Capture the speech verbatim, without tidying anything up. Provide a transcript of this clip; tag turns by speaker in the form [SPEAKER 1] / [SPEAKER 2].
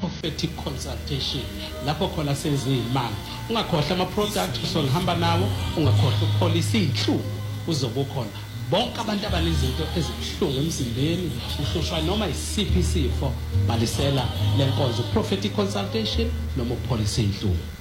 [SPEAKER 1] prophetic consultation lapho khona senze imali ungakhohle ama product usongihamba nawo ungakhohle upolicy inhlungu uzobe khona bonke abantu abanezinto ezibuhlungu emzimbeni uhlushwa noma isiphi isifo balisela lenkonzo prophetic consultation noma policy inhlungu.